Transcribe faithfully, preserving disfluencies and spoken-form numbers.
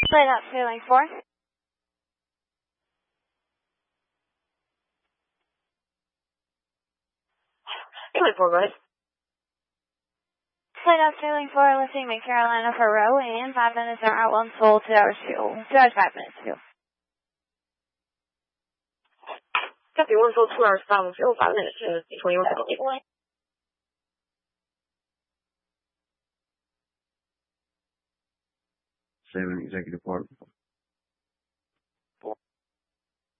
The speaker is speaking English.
Flight up sailing four. Sailing four, go ahead. Flight up sailing four, lifting Mid Carolina for row and five minutes are out one full, two hours fuel. Two hours five minutes fuel. Copy one full, two hours five fuel, five minutes to twenty-one penalty. Seven executive part.